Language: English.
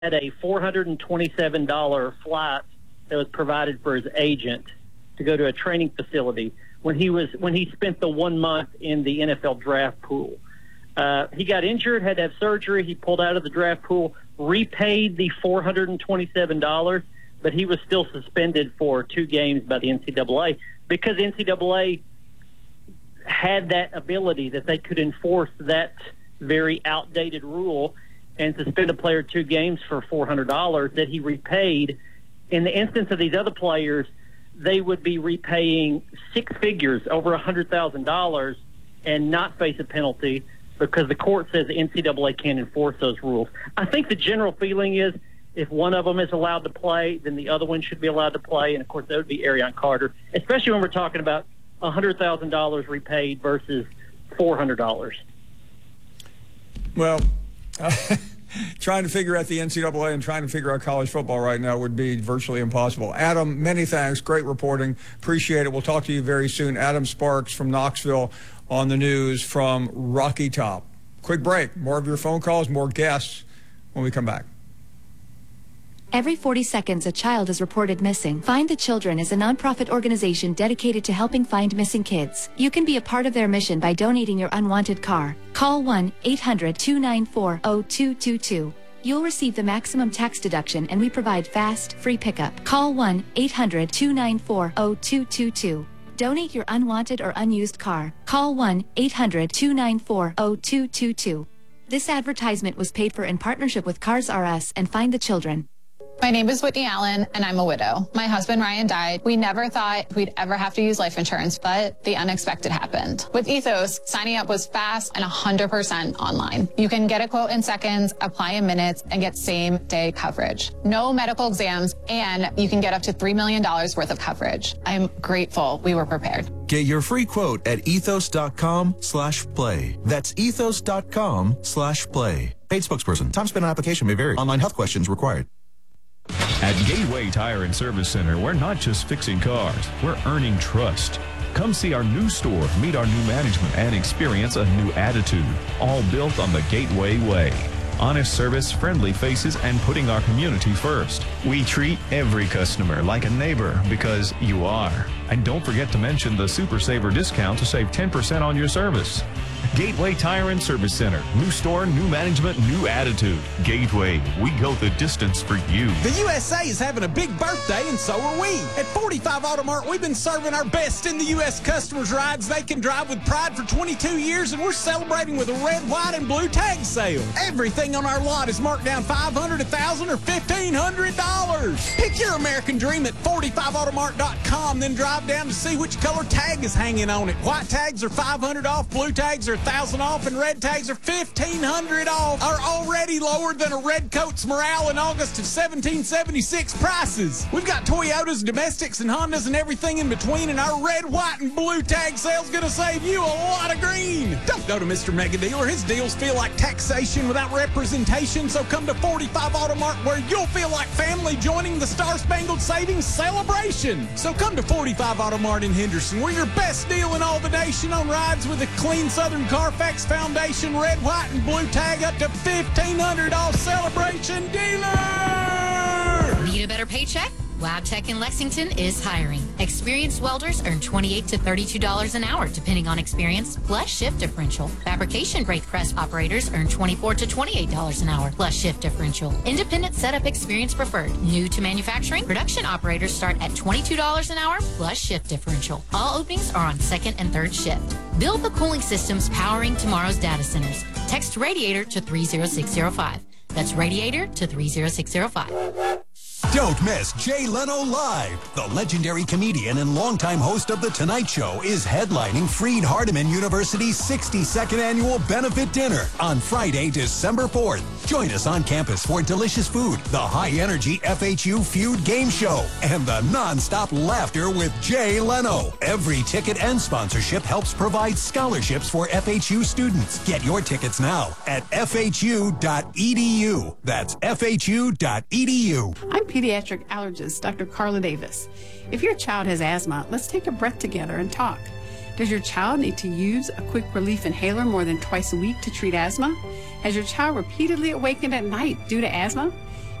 had a $427 flight that was provided for his agent to go to a training facility when he spent the 1 month in the NFL draft pool. He got injured, had to have surgery. He pulled out of the draft pool, repaid the $427, but he was still suspended for 2 games by the NCAA because the NCAA had that ability that they could enforce that very outdated rule and suspend a player 2 games for $400 that he repaid. In the instance of these other players, they would be repaying 6 figures, over $100,000, and not face a penalty because the court says the NCAA can't enforce those rules. I think the general feeling is if one of them is allowed to play, then the other one should be allowed to play, and, of course, that would be Arion Carter, especially when we're talking about $100,000 repaid versus $400. Well, trying to figure out the NCAA and trying to figure out college football right now would be virtually impossible. Adam, many thanks. Great reporting. Appreciate it. We'll talk to you very soon. Adam Sparks from Knoxville on the news from Rocky Top. Quick break. More of your phone calls, more guests when we come back. Every 40 seconds, a child is reported missing. Find the Children is a nonprofit organization dedicated to helping find missing kids. You can be a part of their mission by donating your unwanted car. Call 1-800-294-0222. You'll receive the maximum tax deduction, and we provide fast, free pickup. Call 1-800-294-0222. Donate your unwanted or unused car. Call 1-800-294-0222. This advertisement was paid for in partnership with Cars R Us and Find the Children. My name is Whitney Allen, and I'm a widow. My husband, Ryan, died. We never thought we'd ever have to use life insurance, but the unexpected happened. With Ethos, signing up was fast and 100% online. You can get a quote in seconds, apply in minutes, and get same-day coverage. No medical exams, and you can get up to $3 million worth of coverage. I'm grateful we were prepared. Get your free quote at ethos.com/play. That's ethos.com/play. Paid spokesperson. Time spent on application may vary. Online health questions required. At Gateway Tire and Service Center, we're not just fixing cars, we're earning trust. Come see our new store, meet our new management, and experience a new attitude, all built on the Gateway way. Honest service, friendly faces, and putting our community first. We treat every customer like a neighbor because you are. And don't forget to mention the Super Saver discount to save 10% on your service. Gateway Tire and Service Center. New store, new management, new attitude. Gateway, we go the distance for you. The USA is having a big birthday, and so are we. At 45 Automart, we've been serving our best in the U.S. customers rides they can drive with pride for 22 years, and we're celebrating with a red, white, and blue tag sale. Everything on our lot is marked down $500, $1,000, or $1,500. Pick your American dream at 45automart.com, then drive down to see which color tag is hanging on it. White tags are $500 off, blue tags are $1,000 off, and red tags are $1,500 off. Are already lower than a Redcoats morale in August of 1776 prices. We've got Toyotas, domestics, and Hondas, and everything in between, and our red, white, and blue tag sale's gonna save you a lot of green. Don't go to Mr. Mega Dealer. His deals feel like taxation without representation, so come to 45 Automart where you'll feel like family joining the Star Spangled Savings celebration. So come to 45 Automart in Henderson. We're your best deal in all the nation on rides with a clean Southern Carfax Foundation red, white, and blue tag up to $1,500 off celebration dealer. Need a better paycheck? LabTech in Lexington is hiring. Experienced welders earn $28 to $32 an hour, depending on experience, plus shift differential. Fabrication brake press operators earn $24 to $28 an hour, plus shift differential. Independent setup experience preferred. New to manufacturing, production operators start at $22 an hour, plus shift differential. All openings are on second and third shift. Build the cooling systems powering tomorrow's data centers. Text Radiator to 30605. That's Radiator to 30605. Don't miss Jay Leno Live. The legendary comedian and longtime host of The Tonight Show is headlining Freed-Hardeman University's 62nd annual benefit dinner on Friday, December 4th. Join us on campus for delicious food, the high-energy FHU Feud game show, and the non-stop laughter with Jay Leno. Every ticket and sponsorship helps provide scholarships for FHU students. Get your tickets now at fhu.edu. That's fhu.edu. I'm pediatric allergist Dr. Carla Davis. If your child has asthma, let's take a breath together and talk. Does your child need to use a quick relief inhaler more than twice a week to treat asthma? Has your child repeatedly awakened at night due to asthma?